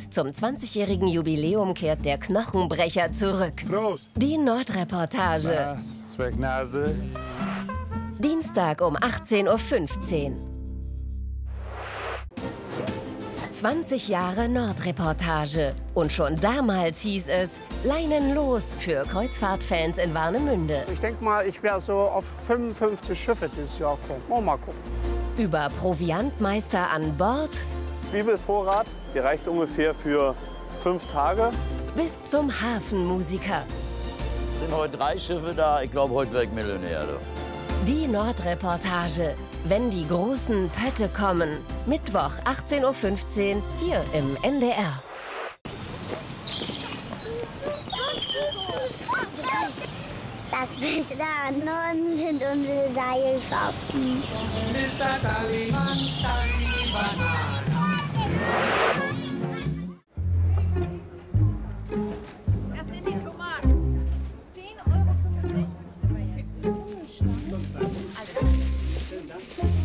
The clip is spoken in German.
Zum 20-jährigen Jubiläum kehrt der Knochenbrecher zurück. Prost! Die Nordreportage. Zwecknase. Dienstag um 18:15 Uhr. 20 Jahre Nordreportage. Und schon damals hieß es, Leinen los für Kreuzfahrtfans in Warnemünde. Ich denke mal, ich werde so auf 55 Schiffe dieses Jahr kommen. Mal gucken. Über Proviantmeister an Bord Zwiebelvorrat, der reicht ungefähr für 5 Tage. bis zum Hafenmusiker. Sind heute 3 Schiffe da. Ich glaube, heute werde ich Millionär. Die Nordreportage. Wenn die großen Pötte kommen. Mittwoch 18:15 Uhr hier im NDR. Das wir da Norden sind und wir Seilschaften. Mr. Tallyman, Banana. Das sind die Tomaten. 10,65 €.